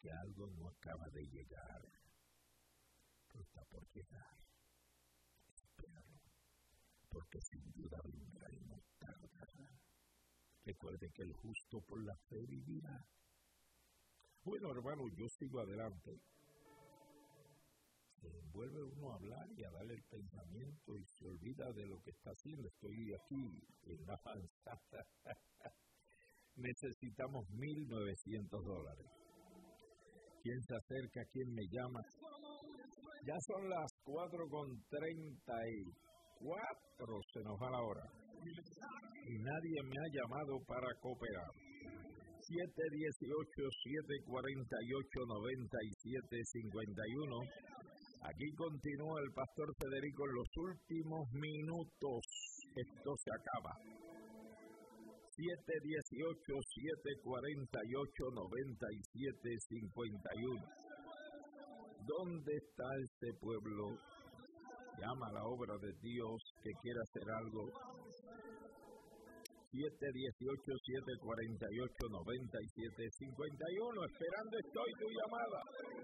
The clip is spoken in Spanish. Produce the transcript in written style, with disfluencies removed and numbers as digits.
que algo no acaba de llegar, pero está por llegar. Espéralo, porque sin duda vendrá y no tardará. Recuerde que el justo por la fe vivirá. Bueno, hermano, yo sigo adelante. Se vuelve uno a hablar y a darle el pensamiento y se olvida de lo que está haciendo. Estoy aquí en la avanzada. Necesitamos $1,900. ¿Quién se acerca? ¿Quién me llama? Ya son las 4:34. Se nos va la hora. Y nadie me ha llamado para cooperar. 718-748-9751. Aquí continúa el pastor Federico en los últimos minutos. Esto se acaba. 718-748-9751. ¿Dónde está este pueblo? Llama a la obra de Dios que quiere hacer algo. 718-748-9751. Esperando estoy tu llamada.